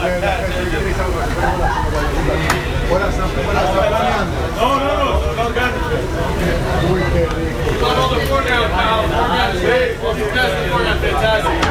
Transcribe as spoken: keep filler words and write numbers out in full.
Ora sta planeando. No, no, no, no, grazie. Uy, qué rico. Got all the four now, pal. Four guys. Hey, well, you guys are fantastic.